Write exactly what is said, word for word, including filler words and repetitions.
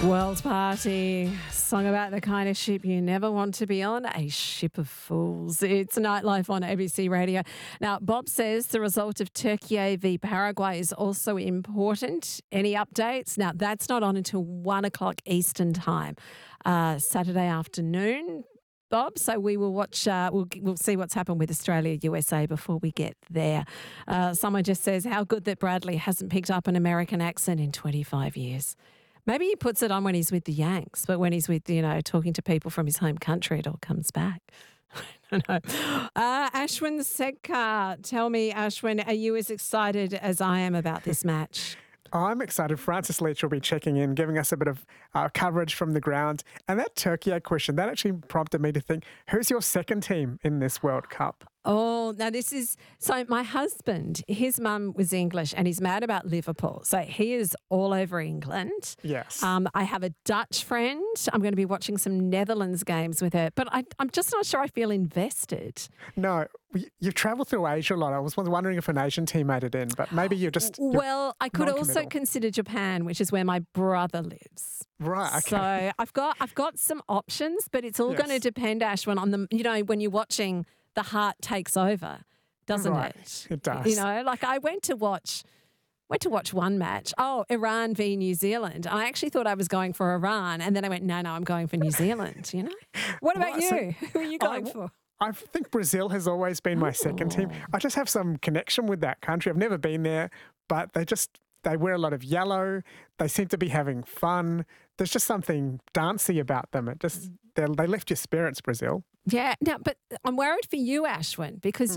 World Party, song about the kind of ship you never want to be on, a ship of fools. It's Nightlife on A B C Radio. Now, Bob says the result of Turkey v Paraguay is also important. Any updates? Now, that's not on until one o'clock Eastern time, uh, Saturday afternoon, Bob. So we will watch, uh, we'll, we'll see what's happened with Australia, U S A before we get there. Uh, someone just says, how good that Bradley hasn't picked up an American accent in twenty-five years. Maybe he puts it on when he's with the Yanks, but when he's with, you know, talking to people from his home country, it all comes back. I don't know. Uh, Ashwin Sedkar, tell me, Ashwin, are you as excited as I am about this match? I'm excited. Francis Leach will be checking in, giving us a bit of uh, coverage from the ground. And that Turkey question, that actually prompted me to think, who's your second team in this World Cup? Oh, now this is, so my husband, his mum was English and he's mad about Liverpool. So he is all over England. Yes. Um, I have a Dutch friend. I'm going to be watching some Netherlands games with her, but I, I'm just not sure I feel invested. No, you've travelled through Asia a lot. I was wondering if an Asian team made it in, but maybe you're just you're Well, I could also consider Japan, which is where my brother lives. Right, okay. So I've got, I've got some options, but it's all Yes. going to depend, Ashwin, on the, you know, when you're watching, the heart takes over, doesn't Right, it? it does. You know, like I went to watch went to watch one match. Oh, Iran v New Zealand. I actually thought I was going for Iran, and then I went, no, no, I'm going for New Zealand, you know? What about Right, you? so Who are you going I, for? I think Brazil has always been my second team. I just have some connection with that country. I've never been there, but they just, they wear a lot of yellow. They seem to be having fun. There's just something dancey about them. It just, they lift your spirits, Brazil. Yeah, no, but I'm worried for you, Ashwin, because